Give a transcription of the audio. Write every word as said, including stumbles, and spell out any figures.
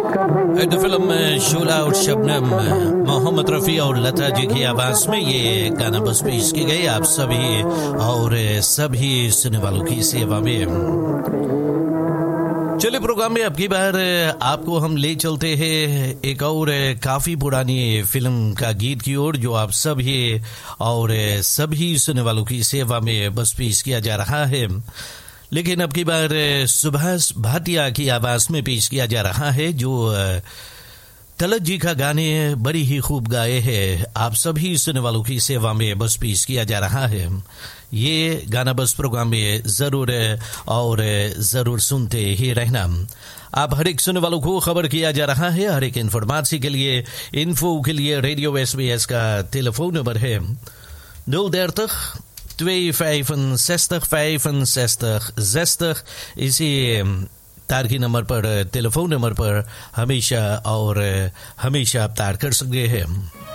The film शोला और शबनम, मोहम्मद रफ़ी और लता जी की आवाज में ये गाना बस पेश की गई आप सभी और सभी सुनने वालों की सेवा में। चलिए प्रोग्राम में अब की बार आपको हम ले चलते हैं एक और काफी पुरानी फिल्म का गीत की ओर, जो आप सभी और सभी सुनने वालों की सेवा में बस पेश किया जा रहा है। लेकिन अब की बार सुभाष भाटिया की आवाज में पेश किया जा रहा है, जो तलत जी का गाने बड़ी ही खूब गाए हैं। आप सभी सुनने वालों की सेवा में बस पेश किया जा रहा है। ये गाना बस प्रोग्राम में जरूर और जरूर सुनते ही रहना। आप हर एक सुनने वालों को खबर किया जा रहा है। हर एक इन्फॉर्मेशन के लिए, इन्फो के लिए रेडियो एस बी एस का टेलीफोन नंबर है nul dertig tweehonderdvijfenzestig vijfenzestig zestig। इसी तार नंबर पर, टेलीफोन नंबर पर हमेशा और हमेशा आप तार कर सकते हैं।